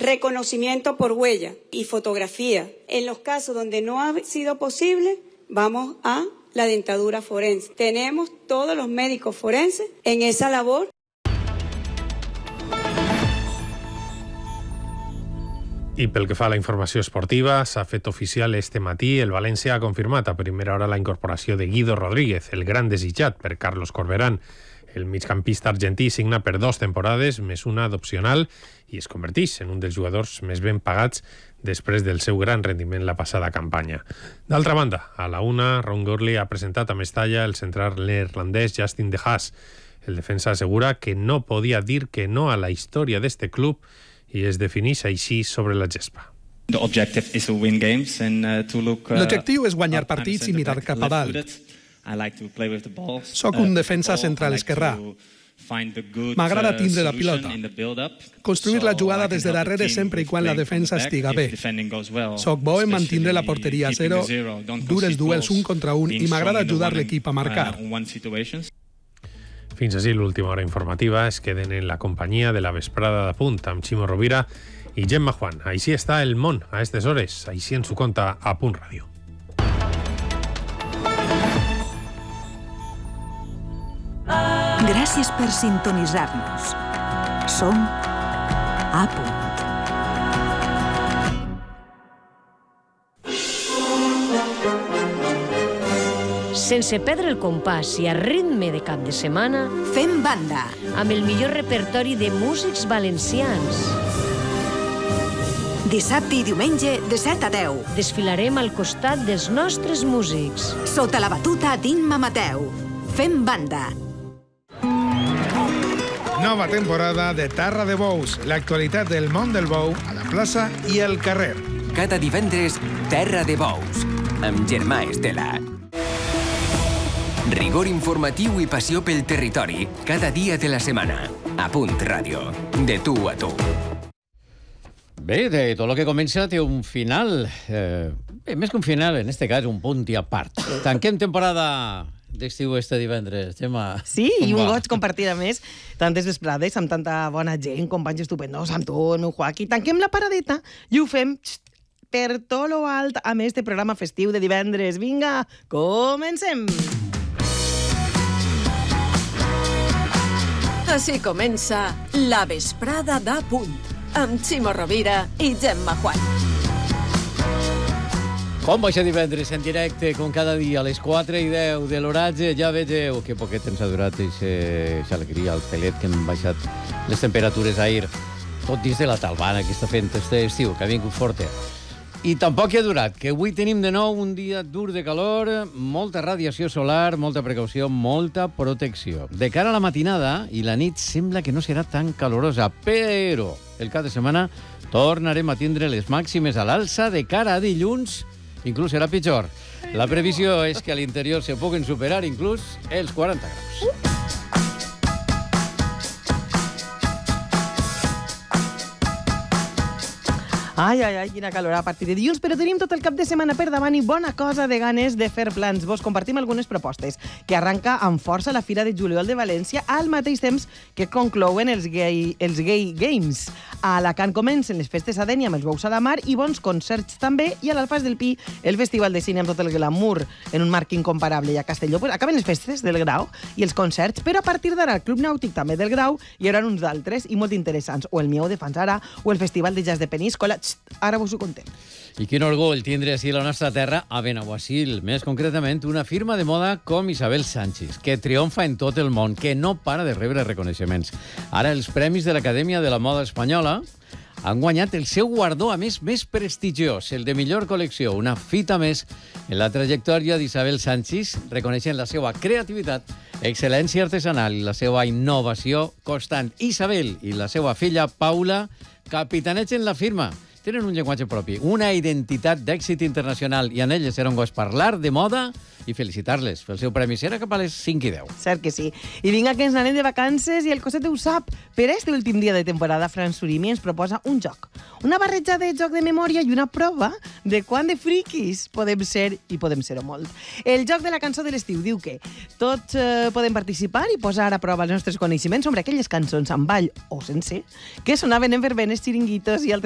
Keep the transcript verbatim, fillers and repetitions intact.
reconocimiento por huella y fotografía. En los casos donde no ha sido posible, vamos a la dentadura forense. Tenemos todos los médicos forenses en esa labor. I pel que fa a la informació esportiva, s'ha fet oficial este matí. El València ha confirmat a primera hora la incorporació de Guido Rodríguez, el gran desitjat per Carlos Corberán. El migcampista argentí signa per dos temporades, més una d'opcional, i es converteix en un dels jugadors més ben pagats després del seu gran rendiment la passada campanya. D'altra banda, a la una, Ron Gourley ha presentat a Mestalla el central neerlandès Justin De Haas. El defensa assegura que no podia dir que no a la història d'este club i es defineix així sobre la gespa. L'objectiu és guanyar partits i mirar cap a dalt. Soc un defensa central esquerrà. M'agrada tindre la pilota, construir la jugada des de darrere sempre i quan la defensa estiga bé. Soc bo en mantindre la porteria a zero, dur els duels un contra un i m'agrada ajudar l'equip a marcar. Fins així l'última hora informativa. Es queden en la companyia de la vesprada de Punt amb Ximo Rovira i Gemma Juan. Així està el món a aquestes hores. Així ens ho conta a Punt Ràdio. Gràcies per sintonitzar-nos. Som a Punt. Sense perdre el compàs i a ritme de cap de setmana, fem banda amb el millor repertori de músics valencians. Dissabte i diumenge de set a deu. Desfilarem al costat dels nostres músics. Sota la batuta d'Imma Mateu. Fem banda. Nova temporada de Terra de Bous. L'actualitat del món del bou a la plaça i al carrer. Cada divendres, Terra de Bous, amb Germà Estela. Rigor informatiu i passió pel territori, cada dia de la setmana. A Punt Ràdio. De tu a tu. Bé, de tot el que comença té un final. Eh, bé, més que un final, en este cas, un punt i a part. Tanquem temporada d'estiu este divendres, Gemma. Sí, i un goig compartir a més tantes vesprades amb tanta bona gent, companys estupendos, amb tu, amb el Joaquí. Tanquem la paradeta i ho fem per tot lo alt amb este programa festiu de divendres. Vinga, comencem! Així comença la vesprada de Punt, amb Ximo Rovira i Gemma Juan. Com va ser divendres en directe, com cada dia, a les quatre i deu de l'oratge, ja vegeu que poquet ens ha durat aquesta alegria, el pelet que han baixat les temperatures ahir, tot dins de la talbana que està fent este estiu, que ha vingut forta. I tampoc hi ha durat, que avui tenim de nou un dia dur de calor, molta radiació solar, molta precaució, molta protecció. De cara a la matinada i la nit sembla que no serà tan calorosa, però el cap de setmana tornarem a tindre les màximes a l'alça. De cara a dilluns, inclús serà pitjor. La previsió és que a l'interior se puguen superar inclús els quaranta graus. Ai, ai, ai, quina calor a partir de dilluns, però tenim tot el cap de setmana per davant i bona cosa de ganes de fer plans. Vos compartim algunes propostes, que arranca amb força la Fira de Juliol de València al mateix temps que conclouen els Gay, els gay Games. A Alacant comencen les festes a Dénia amb els bous a la mar i bons concerts també, i a l'Alfàs del Pi el Festival de Cine amb tot el glamour en un marc incomparable. I a Castelló pues, acaben les festes del Grau i els concerts, però a partir d'ara el Club Nàutic també del Grau hi haurà uns d'altres i molt interessants, o el Miau de Fanzara o el Festival de Jazz de Peníscola. Ara vos ho contem. I quin orgull tindre així la nostra terra a Benaguasil, més concretament una firma de moda com Isabel Sánchez, que triomfa en tot el món, que no para de rebre reconeixements. Ara els premis de l'Acadèmia de la Moda Espanyola han guanyat el seu guardó, a més, més prestigiós, el de millor col·lecció, una fita més en la trajectòria d'Isabel Sánchez, reconeixent la seva creativitat, excel·lència artesanal i la seva innovació constant. Isabel i la seva filla Paula capitanegen la firma. Tenen un llenguatge propi, una identitat d'èxit internacional, i en elles serà un goig parlar de moda i felicitar-les pel seu premi. Serà cap a les cinc i deu. Cert que sí. I vinga que ens anem de vacances i el coset ho sap. Per este últim dia de temporada, Fran Surimi ens proposa un joc. Una barreja de joc de memòria i una prova de quant de friquis podem ser, i podem ser-ho molt. El joc de la cançó de l'estiu diu que tots eh, podem participar i posar a prova els nostres coneixements sobre aquelles cançons amb ball o sense que sonaven en verbenes, xiringuitos i altres